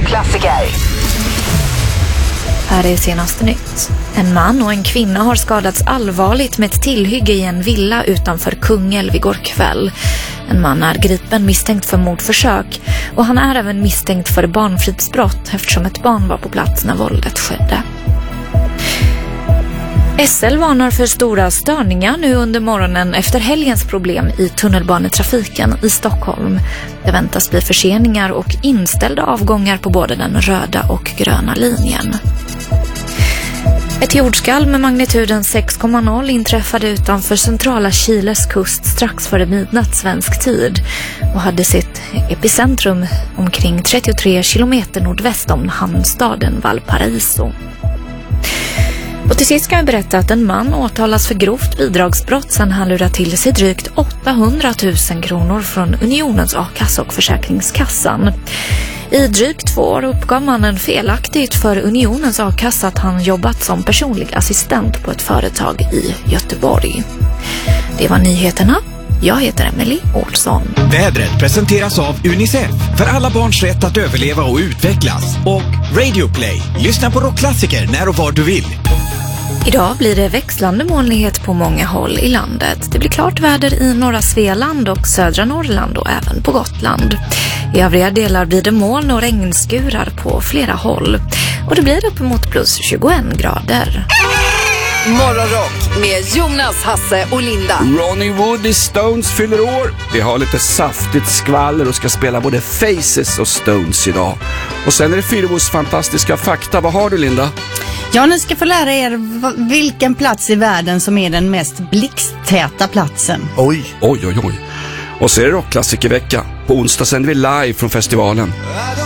rockklassiker. Här är senaste nytt. En man och en kvinna har skadats allvarligt med ett tillhygge i en villa utanför Kungälv igår kväll. En man är gripen misstänkt för mordförsök och han är även misstänkt för barnfridsbrott eftersom ett barn var på plats när våldet skedde. SL varnar för stora störningar nu under morgonen efter helgens problem i tunnelbanetrafiken i Stockholm. Det väntas bli förseningar och inställda avgångar på både den röda och gröna linjen. Ett jordskalv med magnituden 6,0 inträffade utanför centrala Chiles kust strax före midnatt svensk tid och hade sitt epicentrum omkring 33 kilometer nordväst om hamnstaden Valparaiso. Och till sist kan jag berätta att en man åtalas för grovt bidragsbrott sedan han lurat till sig drygt 800 000 kronor från Unionens A-kassa och Försäkringskassan. I drygt 2 år uppgav mannen felaktigt för Unionens A-kassa att han jobbat som personlig assistent på ett företag i Göteborg. Det var nyheterna. Jag heter Emily Olsson. Vädret presenteras av UNICEF för alla barns rätt att överleva och utvecklas. Och Radio Play. Lyssna på rockklassiker när och var du vill. Idag blir det växlande molnighet på många håll i landet. Det blir klart väder i norra Svealand och södra Norrland och även på Gotland. I övriga delar blir det moln och regnskurar på flera håll. Och det blir uppemot plus 21 grader. Morgonrock med Jonas, Hasse och Linda. Ronnie Wood i Stones fyller år. Vi har lite saftigt skvaller och ska spela både Faces och Stones idag. Och sen är det Fyrebos fantastiska fakta. Vad har du, Linda? Ja, ni ska få lära er vilken plats i världen som är den mest blixttäta platsen. Oj. Och så är det rockklassikervecka. På onsdag sänder vi live från festivalen.